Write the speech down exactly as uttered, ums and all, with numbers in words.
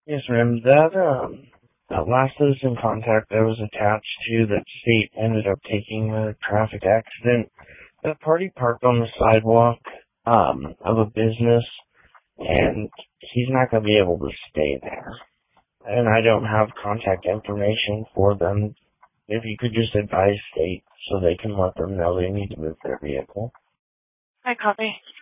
Yes, ma'am. That, um, that last citizen contact that was attached to that state ended up taking a traffic accident. The party parked on the sidewalk, um, of a business, and he's not going to be able to stay there. And I don't have contact information for them. If you could just advise state so they can let them know they need to move their vehicle. I copy.